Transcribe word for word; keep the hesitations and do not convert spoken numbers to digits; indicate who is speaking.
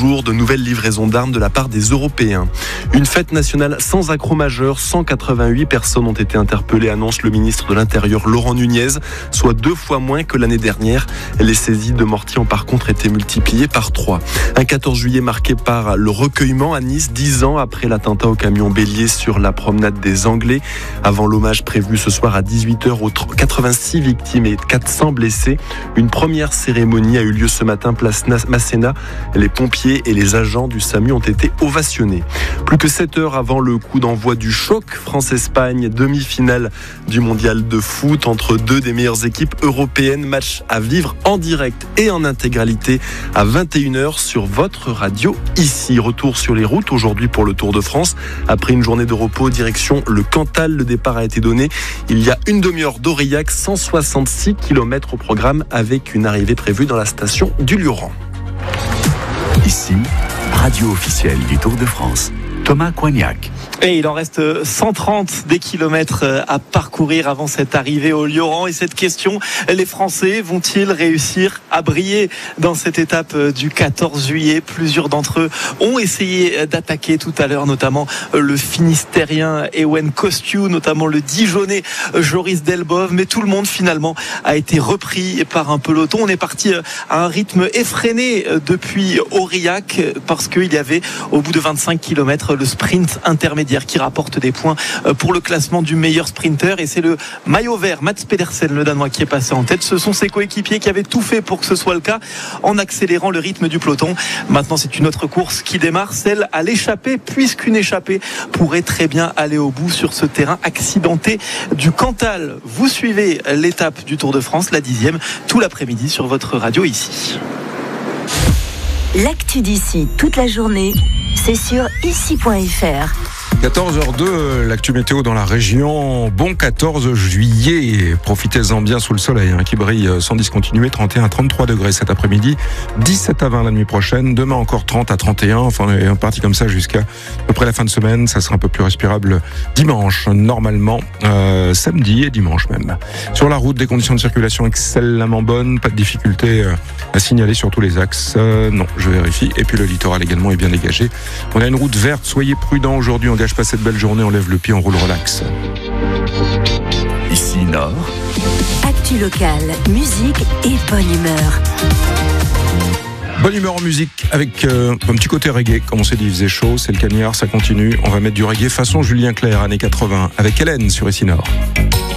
Speaker 1: jours de nouvelles livraisons d'armes de la part des Européens. Une fête nationale sans accroc majeur. cent quatre-vingt-huit personnes ont été interpellées, annonce le ministre de l'Intérieur Laurent Nunez, soit deux fois moins que l'année dernière. Les saisies de mortiers ont par contre été multipliées par trois. Un quatorze juillet marqué par le recueillement à Nice, dix ans après l'attentat au camion bélier sur la promenade des Anglais. Avant l'hommage prévu ce soir à dix-huit heures aux quatre-vingt-six victimes et quatre cents blessés, une première cérémonie a eu lieu ce matin place Masséna. Les pompiers et les agents du SAMU ont été ovationnés. Plus que sept heures avant le coup d'envoi du choc France-Espagne, demi-finale du mondial de foot entre deux des meilleures équipes européennes. Match à vivre en direct et en intégralité à vingt et une heures sur votre radio ici. Retour sur les routes aujourd'hui pour le Tour de France. Après une journée de repos, direction le Cantal. Le départ a été donné il y a une demi-heure d'Aurillac, cent soixante-six kilomètres au programme avec une arrivée prévue dans la station du Lioran.
Speaker 2: Ici, radio officielle du Tour de France. Thomas Coignac.
Speaker 3: Et il en reste cent trente des kilomètres à parcourir avant cette arrivée au Lioran. Et cette question, les Français vont-ils réussir à briller dans cette étape du quatorze juillet? Plusieurs d'entre eux ont essayé d'attaquer tout à l'heure, notamment le Finistérien Ewen Kostiou, notamment le Dijonais Joris Delbove. Mais tout le monde finalement a été repris par un peloton. On est parti à un rythme effréné depuis Aurillac parce qu'il y avait au bout de vingt-cinq kilomètres le sprint intermédiaire qui rapporte des points pour le classement du meilleur sprinter, et c'est le maillot vert Mats Pedersen, le Danois, qui est passé en tête. Ce sont ses coéquipiers qui avaient tout fait pour que ce soit le cas en accélérant le rythme du peloton. Maintenant c'est une autre course qui démarre, celle à l'échappée, puisqu'une échappée pourrait très bien aller au bout sur ce terrain accidenté du Cantal. Vous suivez l'étape du Tour de France, la dixième, tout l'après-midi sur votre radio ici.
Speaker 4: L'actu d'ici toute la journée, c'est sur ici point f r.
Speaker 5: quatorze heures deux, l'actu météo dans la région. Bon quatorze juillet, profitez-en bien sous le soleil hein, qui brille sans discontinuer. trente et un à trente-trois degrés cet après-midi, dix-sept à vingt la nuit prochaine, demain encore trente à trente et un, enfin on est parti comme ça jusqu'à à peu près la fin de semaine. Ça sera un peu plus respirable dimanche normalement, euh, samedi et dimanche même. Sur la route, des conditions de circulation excellemment bonnes, pas de difficultés à signaler sur tous les axes, euh, non je vérifie. Et puis le littoral également est bien dégagé. On a une route verte, soyez prudents aujourd'hui, on gâche pas cette belle journée, on lève le pied, on roule relax.
Speaker 2: Ici Nord.
Speaker 4: Actu locale, musique et bonne humeur.
Speaker 5: Bonne humeur en musique avec euh, un petit côté reggae, comme on s'est dit, il faisait chaud, c'est le cagnard, ça continue. On va mettre du reggae façon Julien Clerc, années quatre-vingts, avec Hélène sur Ici Nord.